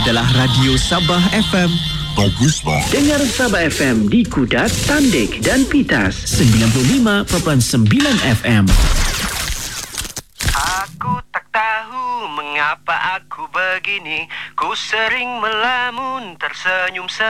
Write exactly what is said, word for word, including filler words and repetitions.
adalah Radio Sabah F M. Baguslah. Dengar Sabah F M di Kudat, Tandik dan Pitas. sembilan puluh lima perpuluhan sembilan F M. Aku tak tahu mengapa aku begini. Ku sering melamun, tersenyum